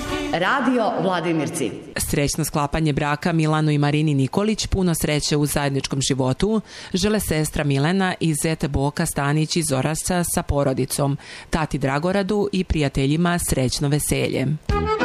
Radio Vladimirci. Srećno sklapanje braka Milanu i Marini Nikolić, puno sreće u zajedničkom životu, žele sestra Milena i zet Boka Stanić iz Orašca sa porodicom, tati Dragoradu i prijateljima srećno veselje.